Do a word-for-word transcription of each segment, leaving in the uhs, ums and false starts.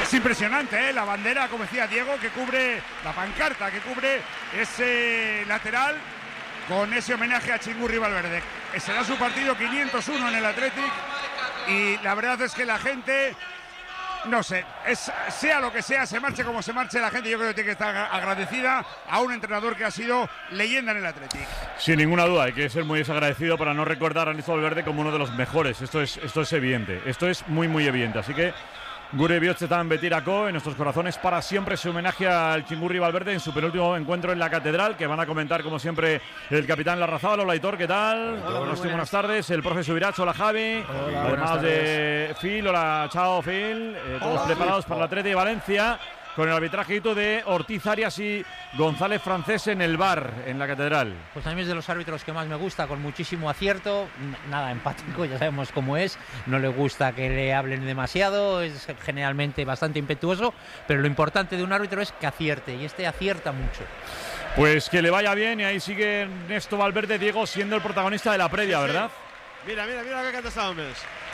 Es impresionante, ¿eh? La bandera, como decía Diego, que cubre la pancarta, que cubre ese lateral con ese homenaje a Chingurri Valverde. Será su partido quinientos uno en el Athletic y la verdad es que la gente, no sé, es, sea lo que sea, se marche como se marche, la gente yo creo que tiene que estar agradecida a un entrenador que ha sido leyenda en el Athletic. Sin ninguna duda, hay que ser muy desagradecido para no recordar a Ernesto Valverde como uno de los mejores. Esto es, esto es evidente, esto es muy muy evidente, así que gure bihotzetan betirako, en nuestros corazones para siempre ese homenaje al Chingurri Valverde en su penúltimo encuentro en la Catedral, que van a comentar como siempre el capitán Larrazábal. Hola Aitor, ¿qué tal? Hola, buenas, buenas. buenas tardes. El profe Subirach, hola Javi. Hola, además de Phil, hola, chao Phil. Eh, todos hola, preparados Phil. para el Atleti de Valencia, con el arbitrajito de Ortiz Arias y González Francés en el V A R, en la Catedral. Pues a mí es de los árbitros que más me gusta, con muchísimo acierto, nada empático, ya sabemos cómo es, no le gusta que le hablen demasiado, es generalmente bastante impetuoso, pero lo importante de un árbitro es que acierte, y este acierta mucho. Pues que le vaya bien, y ahí sigue Ernesto Valverde, Diego, siendo el protagonista de la previa, Sí, sí. ¿verdad? Mira, mira, mira que canta esta hombres.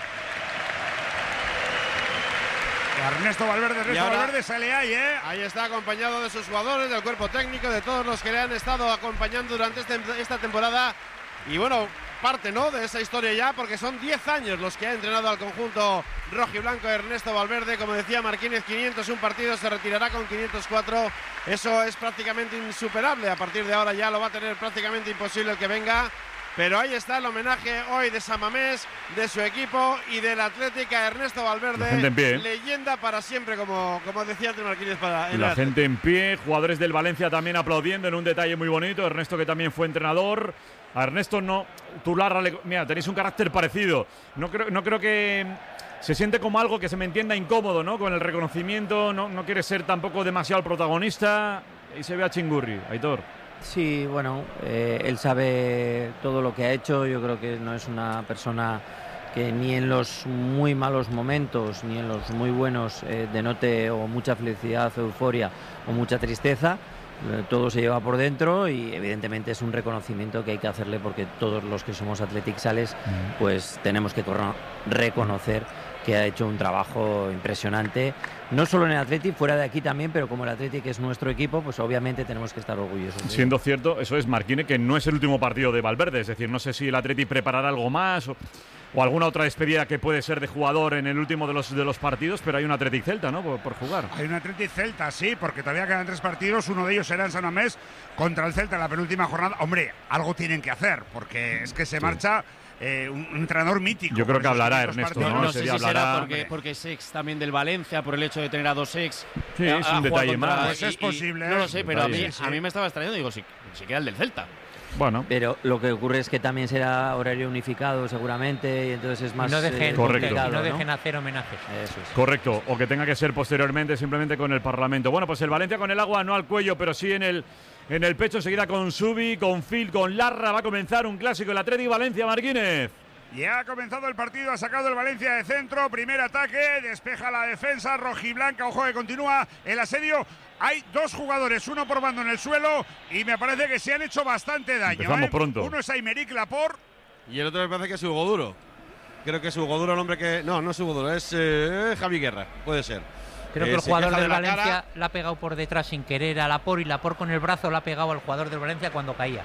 Ernesto Valverde, Ernesto ahora, Valverde sale ahí, ¿eh? Ahí está acompañado de sus jugadores, del cuerpo técnico, de todos los que le han estado acompañando durante este, esta temporada. Y bueno, parte, ¿no?, de esa historia ya, porque son diez años los que ha entrenado al conjunto rojiblanco Ernesto Valverde. Como decía Marquínez, quinientos un partidos, se retirará con quinientos cuatro. Eso es prácticamente insuperable. A partir de ahora ya lo va a tener prácticamente imposible el que venga. Pero ahí está el homenaje hoy de San Mamés, de su equipo y del Atlético a Ernesto Valverde. La gente en pie, ¿eh? Leyenda para siempre, como, como decía antes Marquínez. Para el La Atlético. gente en pie, jugadores del Valencia también aplaudiendo en un detalle muy bonito. Ernesto, que también fue entrenador. A Ernesto no, tú Larra, le, mira, tenéis un carácter parecido. No creo, no creo que se siente como algo que se me entienda incómodo, ¿no? Con el reconocimiento, no, no quiere ser tampoco demasiado el protagonista. Ahí se ve a Chingurri, Aitor. Sí, bueno, eh, él sabe todo lo que ha hecho. Yo creo que no es una persona que ni en los muy malos momentos ni en los muy buenos eh, denote o mucha felicidad, euforia o mucha tristeza. Eh, todo se lleva por dentro y evidentemente es un reconocimiento que hay que hacerle, porque todos los que somos Athletic Sales pues tenemos que reconocer que ha hecho un trabajo impresionante, no solo en el Athletic, fuera de aquí también, pero como el Athletic es nuestro equipo, pues obviamente tenemos que estar orgullosos. Siendo cierto, eso es, Marquine, que no es el último partido de Valverde, es decir, no sé si el Athletic preparará algo más o, o alguna otra despedida que puede ser de jugador en el último de los, de los partidos, pero hay un Athletic Celta, ¿no?, por, por jugar. Hay un Athletic Celta, sí, porque todavía quedan tres partidos, uno de ellos será en San Mamés contra el Celta en la penúltima jornada. Hombre, algo tienen que hacer, porque es que se sí. marcha eh, un, un entrenador mítico. Yo creo que hablará Ernesto, ¿no? ¿no? No sé si hablará, será porque, porque es ex también del Valencia, por el hecho de tener a dos ex. Sí, a, es a un detalle contra, más. Pues es y, posible. Y, no lo sé, pero a mí, sí, sí. a mí me estaba extrañando, digo, si, si queda el del Celta. Bueno, pero lo que ocurre es que también será horario unificado seguramente, y entonces es más no dejen, eh, complicado, no ¿no? dejen hacer homenajes. Eso es. correcto, o que tenga que ser posteriormente simplemente con el Parlamento. Bueno, pues el Valencia con el agua no al cuello, pero sí en el, en el pecho, enseguida con Subi, con Phil, con Larra. Va a comenzar un clásico, el Athletic Valencia, Marquínez. Ya ha comenzado el partido, ha sacado el Valencia de centro, primer ataque, despeja la defensa rojiblanca, ojo que continúa el asedio. Hay dos jugadores, uno por bando en el suelo, y me parece que se han hecho bastante daño. Empezamos ¿eh? pronto. Uno es Aymeric Laporte. Y el otro me parece que es Hugo Duro. Creo que es Hugo Duro el hombre que... No, no es Hugo Duro, es eh, Javi Guerra, puede ser. Creo Eh, que el se jugador queja del de la Valencia cara. la ha pegado por detrás sin querer a Laporte, y Laporte con el brazo la ha pegado al jugador del Valencia cuando caía.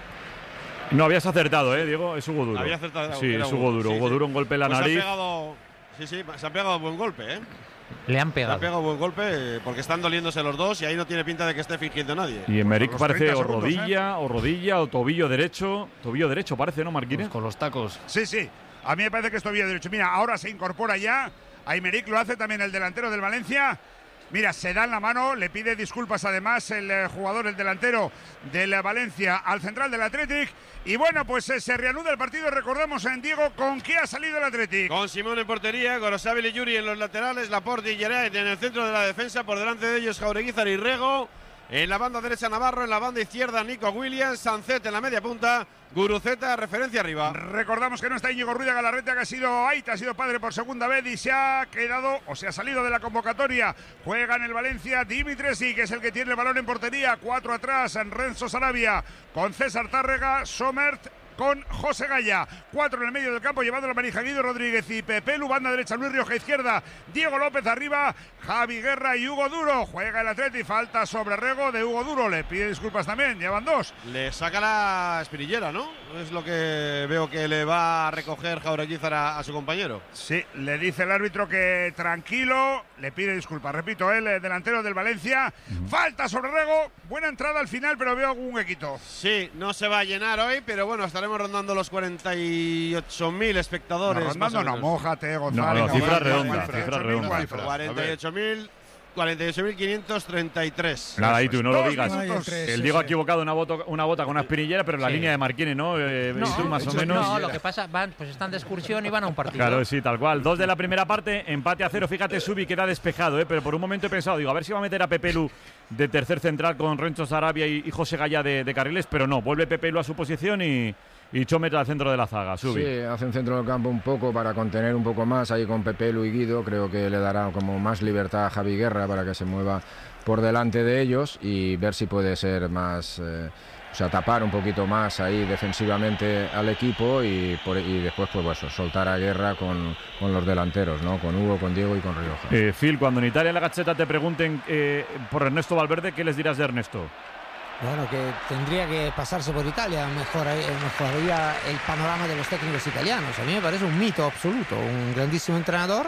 No habías acertado, ¿eh, Diego? Es Hugo Duro. Había acertado, Sí, era es Hugo Duro. sí, Hugo sí. Duro, un golpe en la Pues nariz. Se ha pegado, sí, sí, se ha pegado buen golpe, ¿eh? Le han Se ha pegado. pegado buen golpe eh, porque están doliéndose los dos y ahí no tiene pinta de que esté fingiendo nadie. Y Emerick los parece treinta o segundos, rodilla, o rodilla, o tobillo derecho. Tobillo derecho parece, ¿no, Marquínez? Pues con los tacos. Sí, sí, a mí me parece que es tobillo derecho. Mira, ahora se incorpora ya Aymeric, lo hace también el delantero del Valencia. Mira, se dan la mano, le pide disculpas además el eh, jugador, el delantero del eh, Valencia al central del Athletic. Y bueno, pues eh, se reanuda el partido, recordamos en Diego, ¿con qué ha salido el Athletic? Con Simón en portería, Gorosabel y Yuri en los laterales, Laporte y Geray en el centro de la defensa, por delante de ellos Jaureguizar y Rego. En la banda derecha Navarro, en la banda izquierda Nico Williams, Sancet en la media punta, Guruceta, referencia arriba. Recordamos que no está Íñigo Ruiz de Galarreta, que ha sido Aita, ha sido padre por segunda vez y se ha quedado, o se ha salido de la convocatoria. Juega en el Valencia Dimitresi, que es el que tiene el balón en portería, cuatro atrás, en Renzo Sarabia, con César Tárrega, Somert, con José Gaya. Cuatro en el medio del campo, llevando la manija Guido Rodríguez y Pepelu. Banda derecha, Luis Rioja. Izquierda, Diego López. Arriba, Javi Guerra y Hugo Duro. Juega el Atleti, falta sobre Rego de Hugo Duro. Le pide disculpas también, llevan dos. Le saca la espinillera, ¿no? Es lo que veo que le va a recoger Jaureguizar a, a su compañero. Sí, le dice el árbitro que tranquilo, le pide disculpas. Repito, el delantero del Valencia. Uh-huh. Falta sobre Rego, buena entrada al final, pero veo algún huequito. Sí, no se va a llenar hoy, pero bueno, estaremos rondando los cuarenta y ocho mil espectadores. No, rondando no, mójate, González. No, no, cifra redonda, cifra redonda. cuarenta y ocho mil. cuarenta y ocho mil quinientos treinta y tres. Nada, ahí tú no lo digas. Tres, el Diego ha equivocado una bota, una bota con una espinillera, pero la sí. línea de Marquini, ¿no? Eh, no, tú más o menos. No, lo que pasa, van, pues están de excursión y van a un partido. Claro, sí, tal cual. Dos de la primera parte, empate a cero. Fíjate, Subi queda despejado, ¿eh? Pero por un momento he pensado, digo, a ver si va a meter a Pepelu de tercer central con Rencho Sarabia y, y José Gaya de, de carriles, pero no, vuelve Pepelu a su posición y. Y Chomet al centro de la zaga, Subi. Sí, hace un centro del campo un poco para contener un poco más ahí con Pepelu y Guido. Creo que le dará como más libertad a Javi Guerra para que se mueva por delante de ellos y ver si puede ser más, eh, o sea, tapar un poquito más ahí defensivamente al equipo y, por, y después pues bueno, soltar a Guerra con, con los delanteros, ¿no? Con Hugo, con Diego y con Rioja. Eh, Phil, cuando en Italia en la Gazzetta te pregunten eh, por Ernesto Valverde, ¿qué les dirás de Ernesto? Bueno, que tendría que pasarse por Italia, mejoraría, mejoraría el panorama de los técnicos italianos. A mí me parece un mito absoluto, un grandísimo entrenador.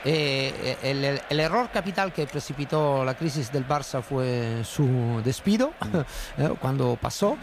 Eh, el, el, el error capital que precipitó la crisis del Barça fue su despido eh, cuando pasó.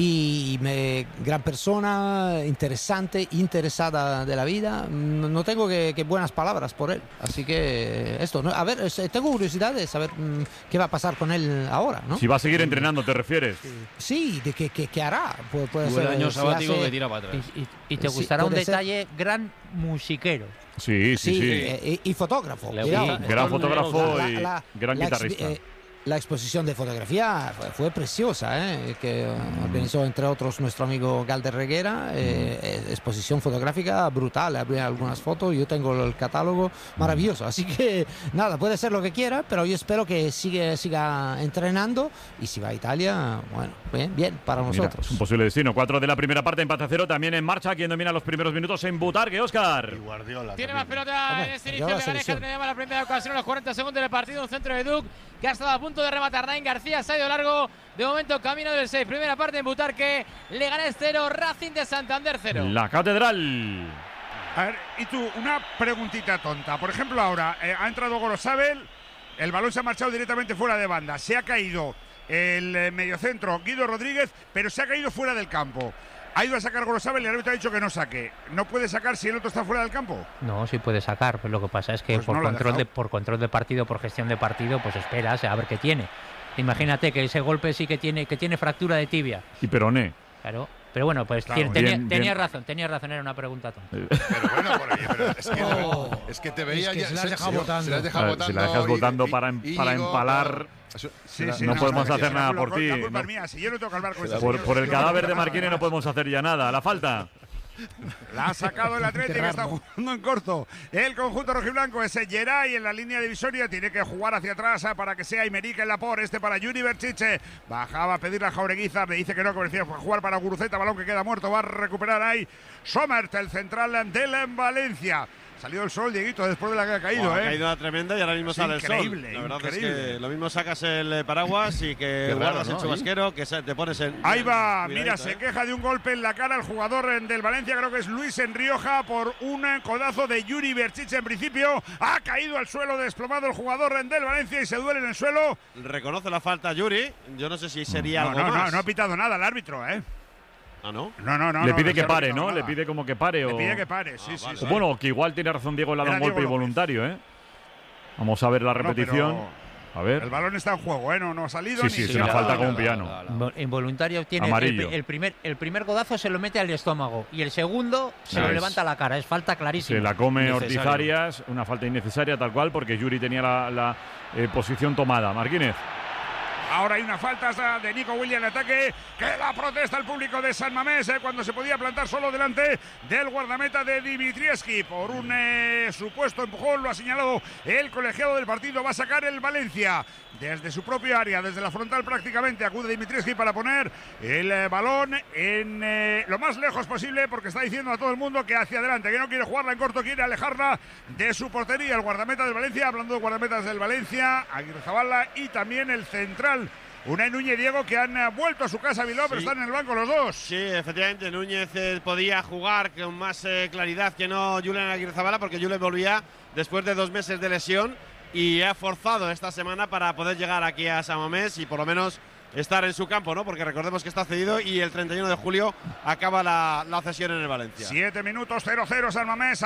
Y me, gran persona, interesante, interesada de la vida. No tengo que, que buenas palabras por él. Así que esto, ¿no? A ver, tengo curiosidad de saber mmm, qué va a pasar con él ahora, ¿no? Si va a seguir entrenando, ¿te refieres? Sí, de qué, qué, qué hará. Puede, puede ser, el año sabático si hace, que tira para atrás. Y, y, y te gustará sí, un detalle, ser. gran musiquero. Sí, sí, sí. sí. Eh, y, y fotógrafo. Sí, gran fotógrafo y la, la, gran la, guitarrista. Eh, la exposición de fotografía fue, fue preciosa, ¿eh? que mm. organizó entre otros nuestro amigo Galder Reguera. Eh, mm. Exposición fotográfica brutal, habría algunas fotos, yo tengo el catálogo maravilloso. Así que nada, puede ser lo que quiera, pero yo espero que siga, siga entrenando y si va a Italia, bueno, bien, bien para nosotros. Mira, es un posible destino. Cuatro de la primera parte, empate a cero, también en marcha. Quien domina los primeros minutos en Butarque, Óscar. Y Guardiola. Tiene más pelota Hombre, en este inicio de Gareja, tenía la primera ocasión a los cuarenta segundos del partido, un centro de Duc que ha estado a punto de rematar. Nain García se ha ido largo, de momento camino del seis. Primera parte en Butarque, Leganés cero, Racing de Santander cero. La Catedral. A ver, y tú, una preguntita tonta. Por ejemplo, ahora eh, ha entrado Gorosabel, el balón se ha marchado directamente fuera de banda, se ha caído el eh, mediocentro Guido Rodríguez, pero se ha caído fuera del campo. Ha ido a sacar Gorosabel y el árbitro ha dicho que no saque. ¿No puede sacar si el otro está fuera del campo? No, sí puede sacar, pero lo que pasa es que pues por, no control de, por control de partido, por gestión de partido, pues esperas a ver qué tiene. Imagínate que ese golpe sí que tiene que tiene fractura de tibia. Y peroné. Claro. Pero bueno, pues claro, tenía, bien, tenía bien. razón, tenía razón, era una pregunta tonta. Pero bueno, por ahí, pero es, que, oh, es que te veía es que ya. Se la has dejado votando. Se la has dejado votando. Si la dejas votando y, para, y, para Íñigo, empalar. Eso, sí, sí, no, no podemos no, hacer no, nada no, por ti. La culpa no. es mía, si yo no tengo que hablar con este Por, señor, por el cadáver de nada. Marquini no podemos hacer ya nada. La falta. La ha sacado el Atlético, que está jugando en corto. El conjunto rojiblanco es Geray en la línea divisoria. Tiene que jugar hacia atrás para que sea Imeric en la por. Este para Yuri Berchiche. Bajaba a pedirle a Jaureguizar. Le dice que no, que decía jugar para Guruceta. Balón que queda muerto. Va a recuperar ahí Somert, el central de la Valencia. Salió el sol, Dieguito, después de la que ha caído, wow, ¿eh? Ha caído una tremenda y ahora mismo es sale increíble, el sol. La verdad increíble. es que lo mismo sacas el paraguas y que raro, guardas ¿no? el chubasquero, que se, te pones en. Ahí va, cuidadito, mira, ¿eh? se queja de un golpe en la cara el jugador del Valencia, creo que es Luis Enrioja, por un codazo de Yuri Berchiche en principio. Ha caído al suelo, desplomado el jugador del Valencia y se duele en el suelo. Reconoce la falta Yuri. Yo no sé si sería no, algo no, más. No, no ha pitado nada el árbitro, ¿eh? ¿Ah, no? No, no, no. Le pide no, que no pare, ¿no? nada. Le pide como que pare. Le o... pide que pare, sí, ah, sí, vale, sí. O bueno, que igual tiene razón Diego, le ha dado un golpe Diego involuntario, ¿eh? Vamos a ver la repetición. No, a ver. El balón está en juego, ¿eh? No, no ha salido sí, ni. Sí, es sí, una la, falta la, con la, un piano. la, la, la. Involuntario tiene el, el, primer, el primer godazo se lo mete al estómago y el segundo se no, lo es, levanta a la cara. Es falta clarísima. Se la come Ortizarias, una falta innecesaria tal cual porque Yuri tenía la, la eh, posición tomada. Marquínez. Ahora hay una falta de Nico Williams en ataque, que la protesta el público de San Mamés eh, cuando se podía plantar solo delante del guardameta de Dimitrievski por un eh, supuesto empujón. Lo ha señalado el colegiado del partido. Va a sacar el Valencia desde su propia área, desde la frontal prácticamente. Acude Dimitrievski para poner el eh, balón en eh, lo más lejos posible, porque está diciendo a todo el mundo que hacia adelante, que no quiere jugarla en corto, quiere alejarla de su portería. El guardameta del Valencia, hablando de guardametas del Valencia, Aguirrezabala, y también el central Unai Núñez, Diego, que han vuelto a su casa a Bilbao, sí, pero están en el banco los dos. Sí, efectivamente, Núñez eh, podía jugar con más eh, claridad que no Julen Aguirrezabala, porque Julen volvía después de dos meses de lesión y ha forzado esta semana para poder llegar aquí a San Mamés y por lo menos estar en su campo, ¿no? Porque recordemos que está cedido y el treinta y uno de julio acaba la, la cesión en el Valencia. Siete minutos, cero cero San Mamés.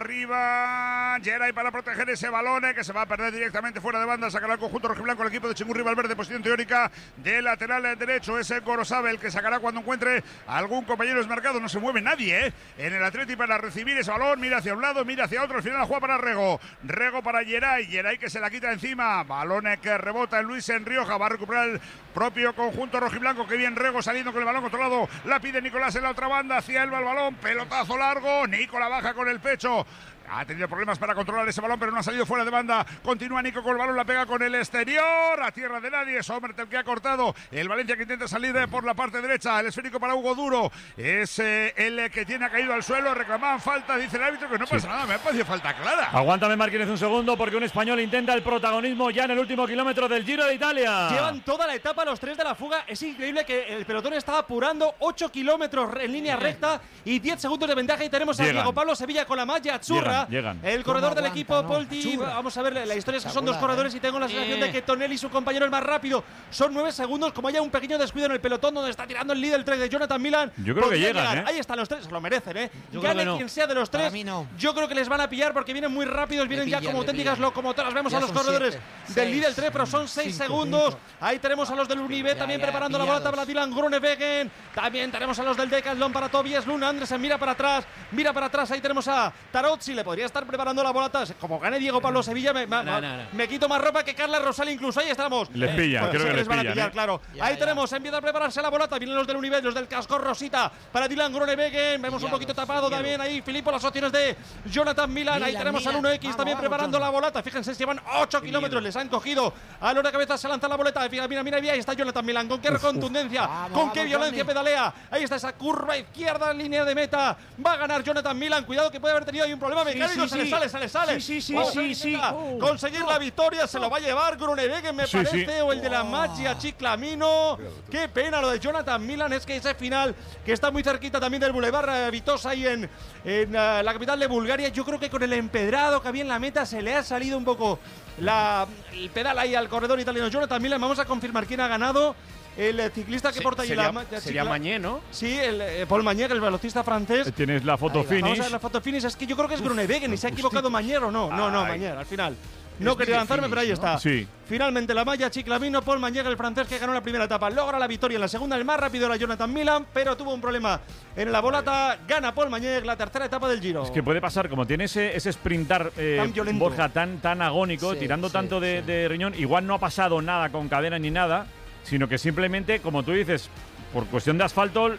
Arriba Geray para proteger ese balón eh, que se va a perder directamente fuera de banda. Sacará el conjunto rojiblanco el equipo de Chingurri Valverde. Posición teórica de lateral derecho. Ese Gorosabel que sacará cuando encuentre algún compañero desmarcado. No se mueve nadie eh, en el Atleti para recibir ese balón. Mira hacia un lado, mira hacia otro. Al final la juega para Rego. Rego para Geray. Geray que se la quita encima. Balón eh, que rebota en Luis en Rioja. Va a recuperar el propio conjunto rojiblanco. Que bien Rego saliendo con el balón controlado. La pide Nicolás en la otra banda. Hacia él va el balón. Pelotazo largo. Nico la baja con el pecho. Ha tenido problemas para controlar ese balón, pero no ha salido fuera de banda. Continúa Nico con el balón, la pega con el exterior. A tierra de nadie. Sommer el que ha cortado. El Valencia que intenta salir por la parte derecha. El esférico para Hugo Duro. Es eh, el que tiene caído al suelo. Reclamaban falta. Dice el árbitro que no pasa sí. nada. Me ha parecido falta clara. Aguántame, Martínez, un segundo, porque un español intenta el protagonismo ya en el último kilómetro del Giro de Italia. Llevan toda la etapa los tres de la fuga. Es increíble que el pelotón estaba apurando ocho kilómetros en línea recta y diez segundos de ventaja. Y tenemos llegan. a Diego Pablo Sevilla con la malla churra. Llegan, llegan. El corredor del aguanta, equipo, no? Polti. Vamos a ver, la historia es que son dos corredores y tengo la sensación eh. de que Tonelli, su compañero, el más rápido. Son nueve segundos. Como haya un pequeño descuido en el pelotón donde está tirando el líder, el tres de Jonathan Milan. Yo creo que llegan, ¿eh? Ahí están los tres, se lo merecen, ¿eh? Yo Gane no. quien sea de los tres. No. Yo creo que les van a pillar porque vienen muy rápidos, vienen pillan, ya como auténticas locomotoras. Vemos ya a los corredores siete, del líder tres, pero son seis segundos. Cinco. Ahí tenemos a los del Unive también ya, preparando ya, la bola para Dylan Groenewegen. También tenemos a los del Decathlon para Tobias Luna. Andresen mira para atrás, mira para atrás. Ahí tenemos a Tarozzi, le podría estar preparando la bola. Como gane Diego Pablo Sevilla, me, me, no, no, no. me quito más ropa que Carla Rosal incluso. Ahí estamos. Les pillan, pues creo que les, les van pillan, a pillar, ¿eh? Claro. Ya, Ahí ya. tenemos, empieza a prepararse la bolata. Vienen los del Unive, los del casco Rosita para Dylan Groenewegen. Vemos un poquito tapado también ahí Filippo, las opciones de Jonathan Milan. Milan Ahí tenemos Milan. al uno equis vamos, también vamos, preparando vamos. la bolata. Fíjense, llevan ocho kilómetros, les han cogido. A la cabeza se lanza la boleta. Mira, mira, mira, ahí está Jonathan Milan. Con qué uf, contundencia, uf. Vamos, con qué vamos, violencia Johnny. pedalea. Ahí está esa curva izquierda en línea de meta. Va a ganar Jonathan Milan. Cuidado que puede haber tenido ahí un problema mecánico. Sí, sí, se sí. le sale, se le sale. Sí, sí, oh, sí, sí. Uh, conseguir la victoria, se lo va a llevar Groenewegen, me sí, parece, sí. o el de la Maggia Chiclamino. Qué pena lo de Jonathan Milan, es que ese final que está muy cerquita también del Boulevard uh, Vitosa ahí en, en uh, la capital de Bulgaria. Yo creo que con el empedrado que había en la meta se le ha salido un poco la, el pedal ahí al corredor italiano Jonathan Milan. Vamos a confirmar quién ha ganado. El ciclista que Se, porta ahí sería, la, la sería Magné, ¿no? Sí, el eh, Paul Magné, el velocista francés. Tienes la foto finish. Vamos a ver la foto finish. Es que yo creo que es Groenewegen y se ha equivocado Magné o no. No, no, Magné, al final. No quería lanzarme, finish, pero ahí ¿no? está. Sí. Finalmente la malla Chiclamino, Paul Magné, el francés que ganó la primera etapa, logra la victoria en la segunda. El más rápido era Jonathan Milan, pero tuvo un problema en la volata. Gana Paul Magné la tercera etapa del Giro. Es que puede pasar, como tiene ese, ese sprintar eh, tan Borja tan, tan agónico, sí, tirando sí, tanto de, sí. de riñón. Igual no ha pasado nada con cadena ni nada, sino que simplemente, como tú dices, por cuestión de asfalto,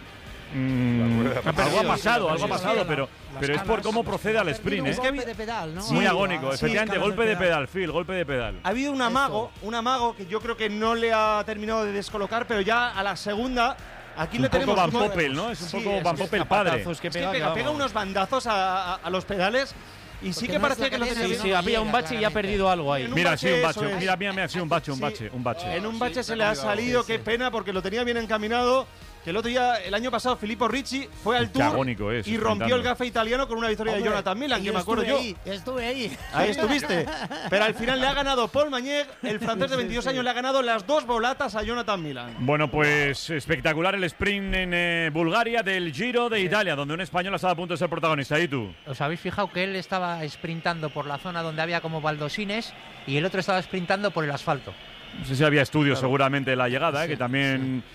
mmm, algo ha pasado, algo ha pasado, pero, pero es por cómo procede al sprint. Es ¿eh? que golpe de pedal, ¿no? Muy agónico, sí, efectivamente, golpe de pedal, Phil, golpe de pedal. Ha habido un amago, un amago que yo creo que no le ha terminado de descolocar, pero ya a la segunda. Aquí un le tenemos poco Van Poppel, ¿no? Es un sí, poco Van Poppel padre. Que pega, es que pega, pega unos bandazos a, a, a los pedales. Y sí que parecía que lo tenía. Sí, sí, había un bache y ha perdido algo ahí. Mira, sí, un bache. Mira, mira, mira, sí, un bache, un bache, un bache. En un bache se le ha salido, qué pena, porque lo tenía bien encaminado. Que el otro día, el año pasado, Filippo Ricci fue al Tour es, y rompió el gafe italiano con una victoria Hombre, de Jonathan Milan, que me acuerdo yo. Ahí, estuve ahí. Ahí estuviste. Pero al final le ha ganado Paul Magné, el francés de veintidós años, le ha ganado las dos volatas a Jonathan Milan. Bueno, pues espectacular el sprint en eh, Bulgaria del Giro de Italia, donde un español estaba a punto de ser protagonista. ¿Y tú? ¿Os habéis fijado que él estaba sprintando por la zona donde había como baldosines y el otro estaba sprintando por el asfalto? No sé si había estudios claro. seguramente de la llegada, sí, eh, que también... Sí.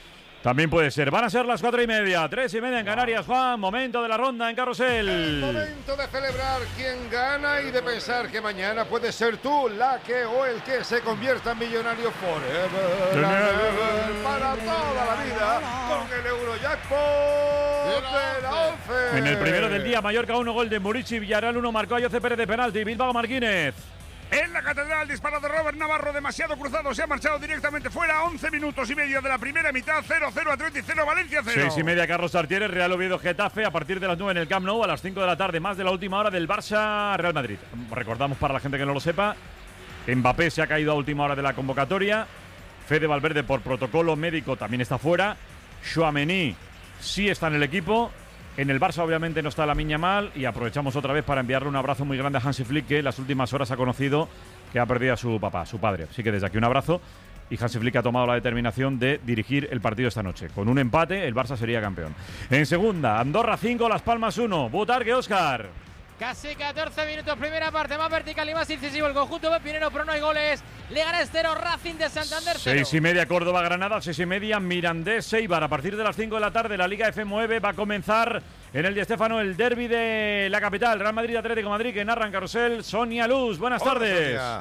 También puede ser. Van a ser las cuatro y media, tres y media en Canarias, Juan. Momento de la ronda en Carrusel. El momento de celebrar quién gana y de pensar que mañana puede ser tú la que o el que se convierta en millonario forever, ever, para toda la vida con el Eurojackpot de la once. En el primero del día, Mallorca uno, gol de Murici, Villarreal uno, marcó a José Pérez de penalti, Bilbao Marquínez. En la Catedral, disparo de Robert Navarro, demasiado cruzado, se ha marchado directamente fuera. once minutos y medio de la primera mitad, cero cero Atleti cero, Valencia cero. seis y media, Carlos Tartiere, Real Oviedo Getafe, a partir de las nueve en el Camp Nou, a las cinco de la tarde, más de la última hora del Barça Real Madrid. Recordamos para la gente que no lo sepa, Mbappé se ha caído a última hora de la convocatoria, Fede Valverde por protocolo médico también está fuera, Tchouaméni sí está en el equipo. En el Barça obviamente no está Lamine Yamal y aprovechamos otra vez para enviarle un abrazo muy grande a Hansi Flick, que en las últimas horas ha conocido que ha perdido a su papá, su padre. Así que desde aquí un abrazo, y Hansi Flick ha tomado la determinación de dirigir el partido esta noche. Con un empate el Barça sería campeón. En segunda, Andorra cinco, Las Palmas uno. Butarque, Óscar. Casi catorce minutos, primera parte, más vertical y más incisivo el conjunto Pepinero, pero no hay goles. Leganés cero, Racing de Santander cero. Seis y media, Córdoba Granada, seis y media, Mirandés Eibar. A partir de las cinco de la tarde, la Liga F nueve va a comenzar en el Di Stéfano el derbi de la capital. Real Madrid Atlético de Madrid, que narra en Carrusel Sonia Luz. Buenas Hola, tardes. Sonia.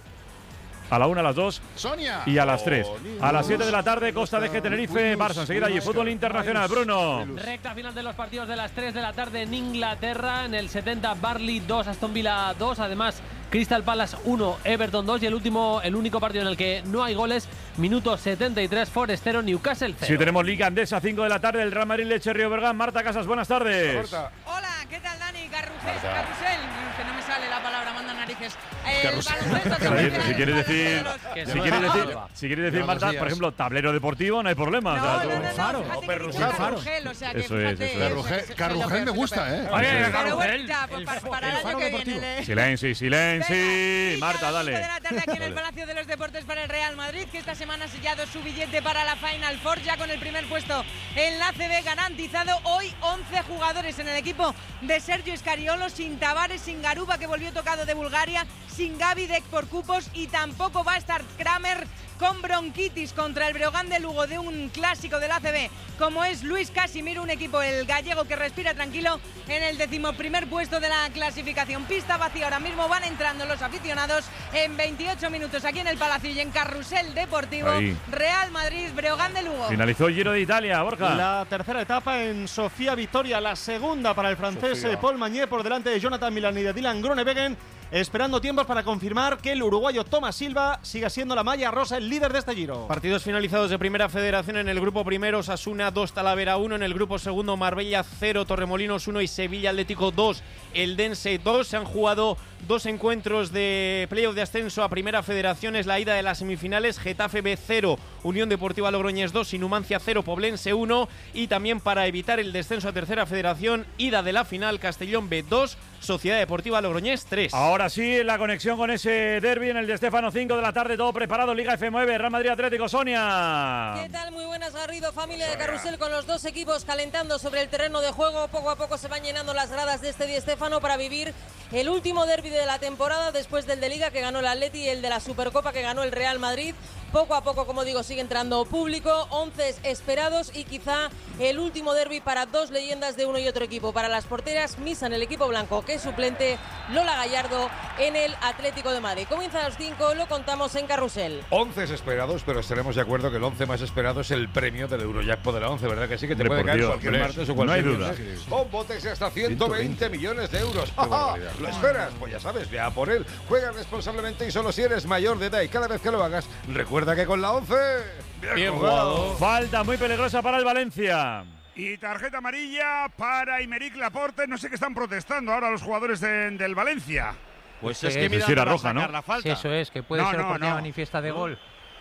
A la una, a las dos Sonia. y a las tres. Bonito. A las siete de la tarde, Costa de G Tenerife, Barça. Enseguida allí, fútbol internacional. Bruno. Recta final de los partidos de las tres de la tarde en Inglaterra. En el setenta, Burnley dos, Aston Villa dos. Además, Crystal Palace uno, Everton dos. Y el último, el único partido en el que no hay goles, minuto setenta y tres, Forest cero, Newcastle cero. Si tenemos Liga Andesa, cinco de la tarde, el Real Madrid Leche Río Bergán. Marta Casas, buenas tardes. Hola, ¿qué tal, Dani? Carrusel, carrusel, que no me sale la palabra, manda narices. El baloncesto, si quieres decir, si quieres decir, si quieres decir, Marta, por ejemplo, tablero deportivo, no hay problema. No, o sea, no, no, no, Faro. no, Carrusel, Carrusel, o sea que Eso es, fíjate, eso es. Carrugel, Carrugel me gusta, ¿eh? Oye, Carrugel. Ya, pues para, para el año que viene. Silencio, silencio. Venga, Marta, dale. cinco de la tarde aquí en el Palacio de los Deportes para el Real Madrid, que esta semana ha sellado su billete para la Final Four, ya con el primer puesto en la A C B garantizado. Hoy once jugadores en el equipo de Sergio Scariolo, sin Tavares, sin Garuba, que volvió tocado de Bulgaria, sin Gavi Deck por cupos, y tampoco va a estar Kramer con bronquitis contra el Breogán de Lugo de un clásico del A C B, como es Luis Casimiro, un equipo, el gallego, que respira tranquilo en el decimoprimer puesto de la clasificación. Pista vacía ahora mismo, van entrando los aficionados en veintiocho minutos aquí en el Palacio y en Carrusel Deportivo. Ahí. Real Madrid, Breogán de Lugo. Finalizó el Giro de Italia, Borja. La tercera etapa en Sofía Victoria, la segunda para el francés Sofía. Paul Magnier por delante de Jonathan Milan y de Dylan Groenewegen, esperando tiempos para confirmar que el uruguayo Thomas Silva siga siendo la malla rosa, el líder de este Giro. Partidos finalizados de Primera Federación. En el grupo primero, Osasuna dos, Talavera uno. En el grupo segundo, Marbella cero, Torremolinos uno y Sevilla Atlético dos, Eldense dos. Se han jugado dos encuentros de playoff de ascenso a Primera Federación. Es la ida de las semifinales. Getafe B cero, Unión Deportiva Logroñés dos y Numancia cero, Poblense uno. Y también, para evitar el descenso a Tercera Federación, ida de la final, Castellón B dos, Sociedad Deportiva Logroñés tres. Ahora sí, la conexión con ese derbi en el Di Stéfano, cinco de la tarde, todo preparado. Liga F nueve, Real Madrid Atlético. Sonia. ¿Qué tal? Muy buenas, Garrido, familia de Carrusel, con los dos equipos calentando sobre el terreno de juego. Poco a poco se van llenando las gradas de este Di Stéfano para vivir el último derbi de la temporada, después del de Liga que ganó el Atleti y el de la Supercopa que ganó el Real Madrid. Poco a poco, como digo, sigue entrando público, once esperados y quizá el último derbi para dos leyendas de uno y otro equipo. Para las porteras, Misa en el equipo blanco, que es suplente, Lola Gallardo en el Atlético de Madrid. Comienza a las cinco, lo contamos en Carrusel. once esperados, pero estaremos de acuerdo que el once más esperado es el premio del Eurojackpot de la once, ¿verdad que sí? Que te Hombre, puede caer Dios, cualquier hombre, martes o no cualquier hay duda. viernes. Con botes de hasta ciento veinte millones de euros. ¡Ja, ja! ¿Lo esperas? Pues ya sabes, ve a por él. Juega responsablemente y solo si eres mayor de edad, y cada vez que lo hagas, recuerda que con la once... Bien, Bien jugado. jugado. Falta muy peligrosa para el Valencia. Y tarjeta amarilla para Aymeric Laporte. No sé qué están protestando ahora los jugadores de- del Valencia. Pues es que mira, si era roja, ¿no? la falta. Sí, eso es, que puede No, ser no, oportunidad no. manifiesta de gol.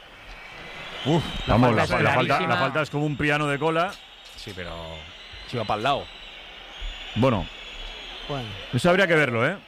Uf, vamos, la, falta es la falta, clarísima. la falta es como un piano de cola. Sí, pero si va para el lado. Bueno, Bueno, eso habría que verlo, ¿eh?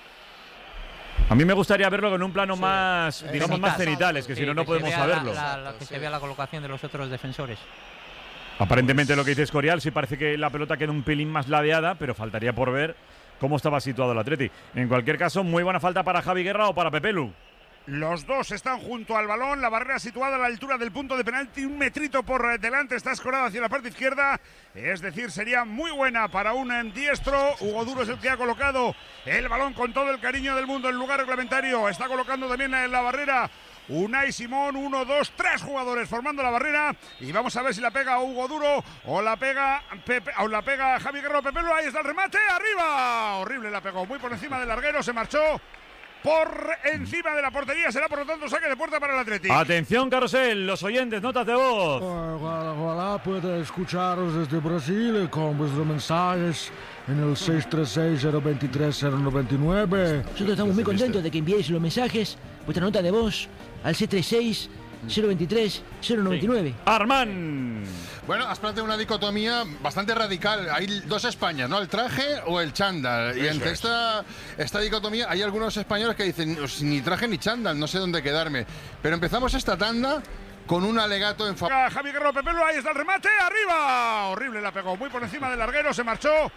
A mí me gustaría verlo con un plano más, digamos, más cenitales, que Sí, si no, no que se podemos vea saberlo. La, la- que se vea la colocación de los otros defensores. Aparentemente lo que dice Escorial, sí parece que la pelota queda un pelín más ladeada, pero faltaría por ver cómo estaba situado el Atleti. En cualquier caso, muy buena falta para Javi Guerra o para Pepelu. Los dos están junto al balón, la barrera situada a la altura del punto de penalti, un metrito por delante, está escorada hacia la parte izquierda, es decir, sería muy buena para un diestro. Hugo Duro es el que ha colocado el balón con todo el cariño del mundo en lugar reglamentario, está colocando también en la barrera Unai Simón, uno, dos, tres jugadores formando la barrera y vamos a ver si la pega Hugo Duro o la pega Pepe, o la pega Javi Guerrero Pepelu. Ahí está el remate, arriba, horrible, la pegó muy por encima del larguero, se marchó por encima de la portería, será por lo tanto saque de puerta para el Atlético. Atención, Carrusel, los oyentes, notas de voz. Ojalá, ojalá pueda escucharos desde Brasil con vuestros mensajes en el seis tres seis, cero dos tres, cero nueve nueve. Nosotros estamos muy contentos de que enviéis los mensajes, vuestra nota de voz al seis tres seis, cero dos tres, cero nueve nueve. Sí. Armán. Bueno, has planteado una dicotomía bastante radical. Hay dos Españas, ¿no? El traje o el chándal. Y entre esta, esta dicotomía hay algunos españoles que dicen ni traje ni chándal, no sé dónde quedarme. Pero empezamos esta tanda con un alegato en favor. Javi Guerrero Pepelu, ahí está el remate, arriba. Horrible, la pegó muy por encima del larguero, se marchó